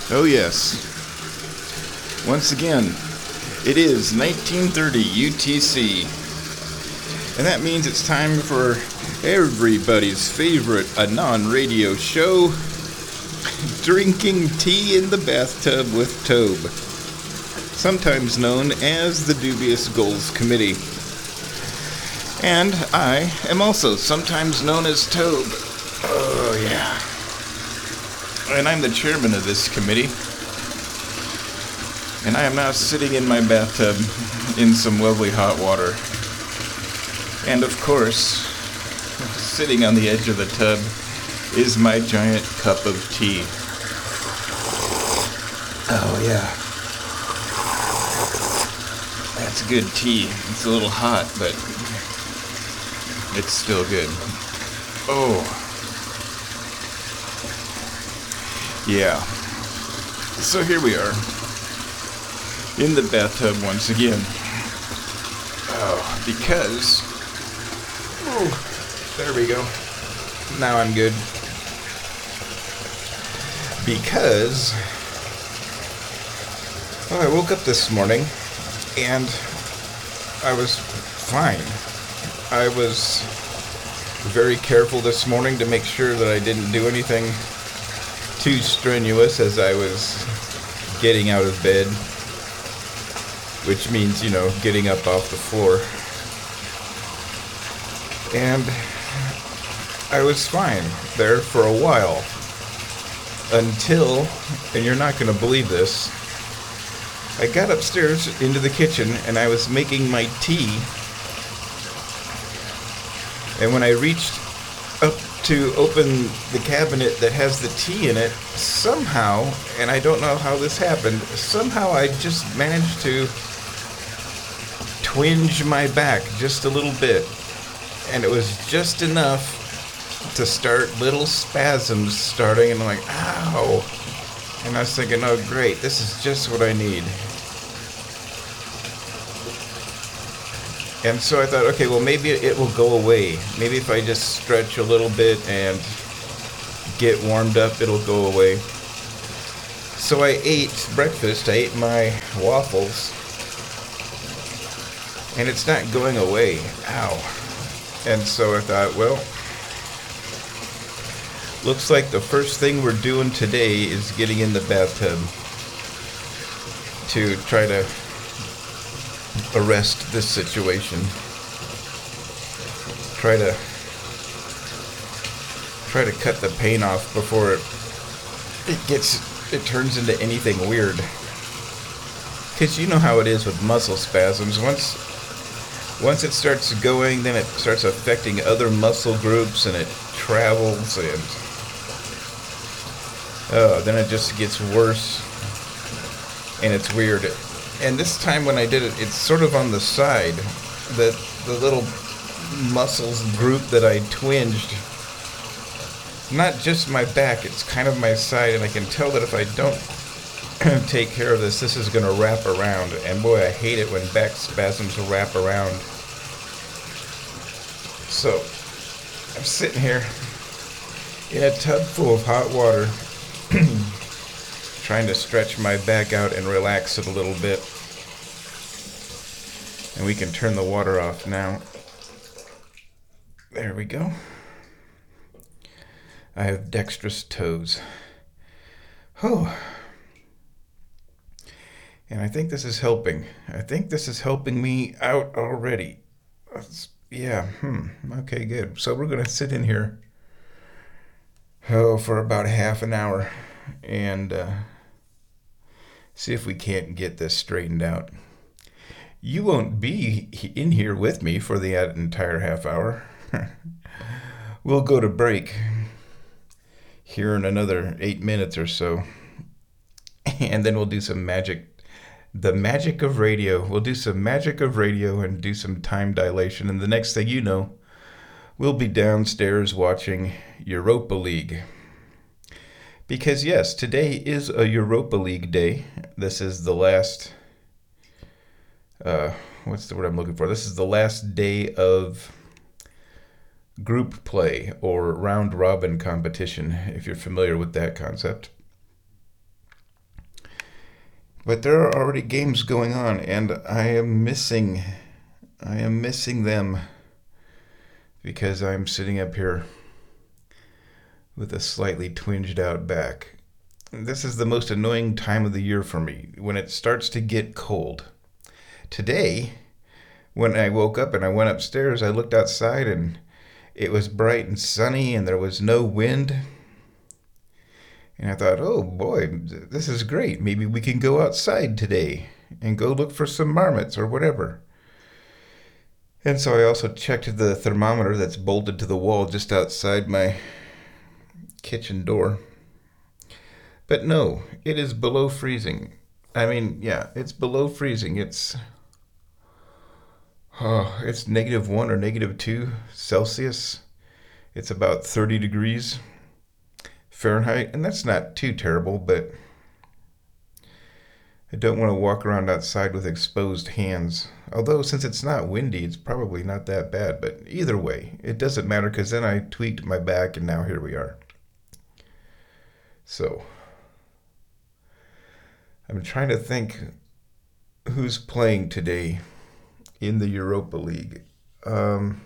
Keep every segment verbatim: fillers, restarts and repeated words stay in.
Oh yes. Once again, it is nineteen thirty U T C. And that means it's time for everybody's favorite Anon radio show, Drinking Tea in the Bathtub with Tobe, sometimes known as the Dubious Goals Committee. And I am also sometimes known as Tobe. Oh yeah. And I'm the chairman of this committee. And I am now sitting in my bathtub in some lovely hot water. And of course, sitting on the edge of the tub is my giant cup of tea. Oh yeah. That's good tea. It's a little hot, but it's still good. Oh. Yeah. So here we are. In the bathtub once again. Oh, because... Oh, there we go. Now I'm good. Because... Well, I woke up this morning, and I was fine. I was very careful this morning to make sure that I didn't do anything too strenuous as I was getting out of bed, which means, you know, getting up off the floor. And I was fine there for a while until, and you're not going to believe this, I got upstairs into the kitchen and I was making my tea. And when I reached up to open the cabinet that has the tea in it, somehow, and I don't know how this happened, somehow I just managed to twinge my back just a little bit. And it was just enough to start little spasms starting, and I'm like, ow. And I was thinking, oh great, this is just what I need. And so I thought, okay, well maybe it will go away. Maybe if I just stretch a little bit and get warmed up, it'll go away. So I ate breakfast, I ate my waffles, and it's not going away. Ow. And so I thought, well, looks like the first thing we're doing today is getting in the bathtub to try to arrest this situation. Try to try to cut the pain off before it, it gets it turns into anything weird. Because you know how it is with muscle spasms. Once once it starts going, then it starts affecting other muscle groups and it travels, and oh, then it just gets worse and it's weird. And this time when I did it, it's sort of on the side, that the little muscles group that I twinged. Not just my back, it's kind of my side, and I can tell that if I don't take care of this, this is going to wrap around. And boy, I hate it when back spasms wrap around. So, I'm sitting here in a tub full of hot water, trying to stretch my back out and relax it a little bit. And we can turn the water off now. There we go. I have dexterous toes. Oh. And I think this is helping. I think this is helping me out already. That's, yeah, hmm. Okay, good. So we're going to sit in here, oh, for about half an hour and uh, see if we can't get this straightened out. You won't be in here with me for the entire half hour. We'll go to break here in another eight minutes or so. And then we'll do some magic. The magic of radio. We'll do some magic of radio and do some time dilation. And the next thing you know, we'll be downstairs watching Europa League. Because yes, today is a Europa League day. This is the last... Uh, what's the word I'm looking for? This is the last day of group play or round robin competition, if you're familiar with that concept. But there are already games going on, and I am missing, I am missing them because I'm sitting up here with a slightly twinged out back. This is the most annoying time of the year for me, when it starts to get cold. Today, when I woke up and I went upstairs, I looked outside and it was bright and sunny and there was no wind. And I thought, oh boy, this is great. Maybe we can go outside today and go look for some marmots or whatever. And so I also checked the thermometer that's bolted to the wall just outside my kitchen door. But no, it is below freezing. I mean, yeah, it's below freezing. It's oh, it's negative one or negative two Celsius. It's about thirty degrees Fahrenheit, and that's not too terrible, but I don't want to walk around outside with exposed hands. Although, since it's not windy, it's probably not that bad. But either way, it doesn't matter because then I tweaked my back and now here we are. So, I'm trying to think who's playing today in the Europa League. Um,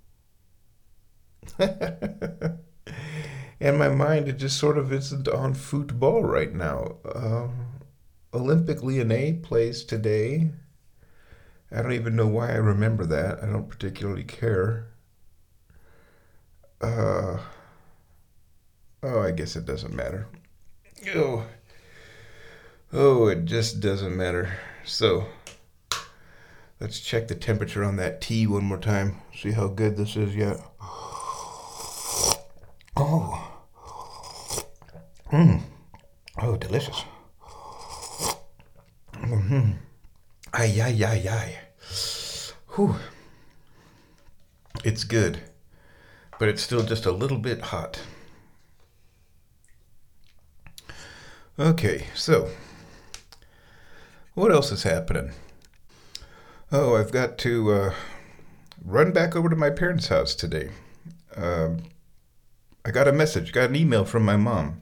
and my mind, it just sort of isn't on football right now. Um, Olympique Lyonnais plays today. I don't even know why I remember that. I don't particularly care. Uh, oh, I guess it doesn't matter. Oh, oh, it just doesn't matter. So, let's check the temperature on that tea one more time. See how good this is yet. Oh. Mmm. Oh, delicious. Mm-hmm. Ay, ay, ay, ay. Whew. It's good, but it's still just a little bit hot. Okay, so what else is happening? Oh, I've got to uh, run back over to my parents' house today. Um, I got a message, got an email from my mom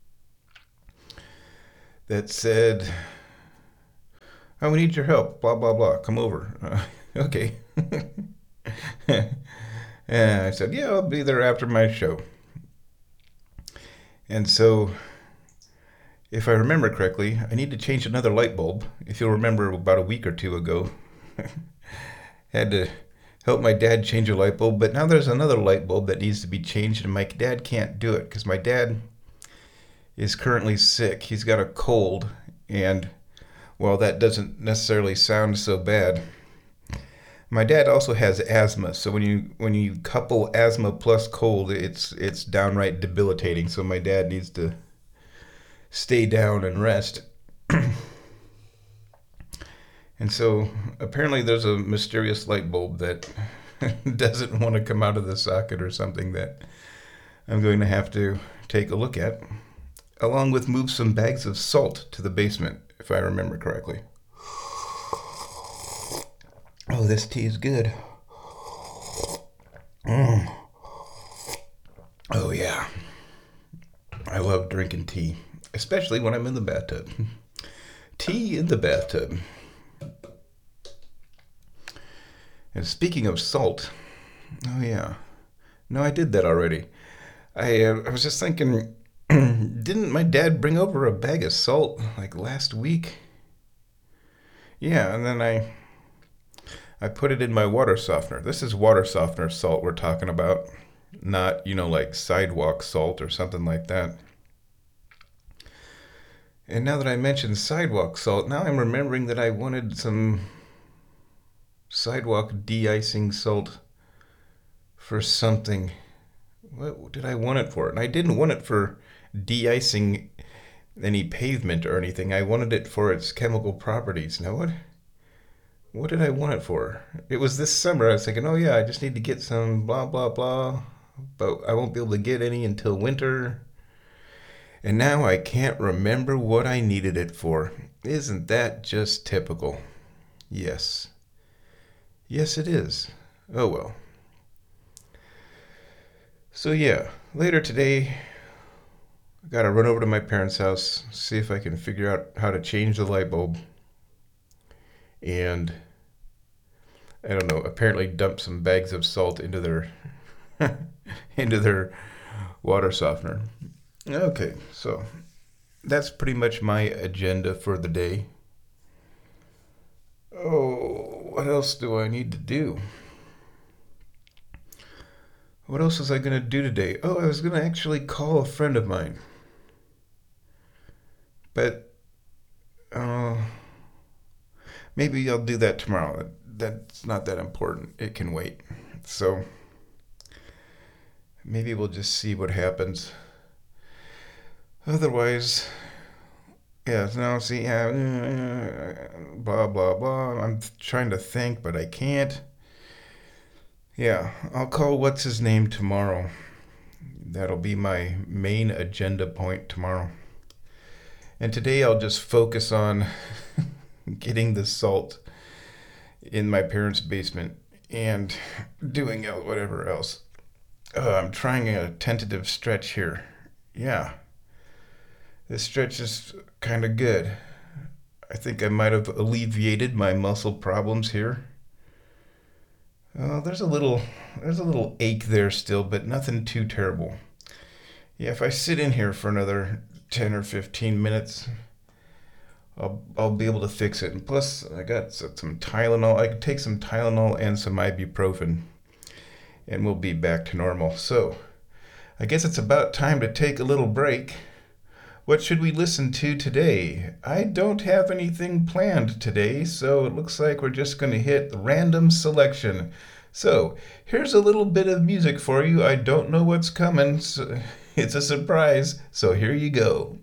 that said, oh, we need your help, blah, blah, blah, come over. Uh, okay. And I said, yeah, I'll be there after my show. And so, if I remember correctly, I need to change another light bulb. If you'll remember, about a week or two ago, had to help my dad change a light bulb, but now there's another light bulb that needs to be changed, and my dad can't do it because my dad is currently sick. He's got a cold, and while that doesn't necessarily sound so bad, my dad also has asthma. So when you when you couple asthma plus cold, it's it's downright debilitating. So my dad needs to stay down and rest. And so apparently there's a mysterious light bulb that doesn't want to come out of the socket or something that I'm going to have to take a look at, along with move some bags of salt to the basement, if I remember correctly. Oh, this tea is good. Mm. Oh, yeah. I love drinking tea, especially when I'm in the bathtub. Tea in the bathtub. And speaking of salt, oh yeah, no, I did that already. I uh, I was just thinking, didn't my dad bring over a bag of salt like last week? Yeah, and then I I put it in my water softener. This is water softener salt we're talking about, not, you know, like sidewalk salt or something like that. And now that I mentioned sidewalk salt, now I'm remembering that I wanted some sidewalk de-icing salt for something. What did I want it for? And I didn't want it for de-icing any pavement or anything. I wanted it for its chemical properties. Now what what did I want it for? It was this summer. I was thinking, oh yeah, I just need to get some blah blah blah, but I won't be able to get any until winter. And now I can't remember what I needed it for. Isn't that just typical? Yes. Yes, it is. Oh well. So yeah, later today, I gotta run over to my parents' house, see if I can figure out how to change the light bulb, and I don't know, apparently dump some bags of salt into their into their water softener. Okay, so that's pretty much my agenda for the day. Oh, what else do I need to do? What else was I going to do today? Oh, I was going to actually call a friend of mine. But uh, maybe I'll do that tomorrow. That's not that important. It can wait. So maybe we'll just see what happens. Otherwise, yeah, no, see, yeah, blah, blah, blah. I'm trying to think, but I can't. Yeah, I'll call what's his name tomorrow. That'll be my main agenda point tomorrow. And today I'll just focus on getting the salt in my parents' basement and doing whatever else. Uh, I'm trying a tentative stretch here. Yeah, this stretch is kind of good. I think I might have alleviated my muscle problems here. Oh, there's a little there's a little ache there still, but nothing too terrible. Yeah, if I sit in here for another ten or fifteen minutes, I'll I'll be able to fix it. And plus, I got some Tylenol. I could take some Tylenol and some ibuprofen, and we'll be back to normal. So, I guess it's about time to take a little break. What should we listen to today? I don't have anything planned today, so it looks like we're just going to hit random selection. So, here's a little bit of music for you. I don't know what's coming. So it's a surprise, so here you go.